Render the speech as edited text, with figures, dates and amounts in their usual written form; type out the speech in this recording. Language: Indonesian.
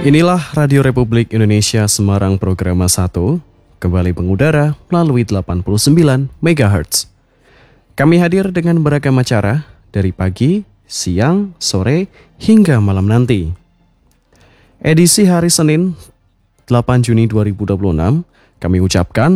Inilah Radio Republik Indonesia Semarang Programa 1, kembali mengudara melalui 89 MHz. Kami hadir dengan beragam acara dari pagi, siang, sore, hingga malam nanti. Edisi hari Senin 8 Juni 2026, kami ucapkan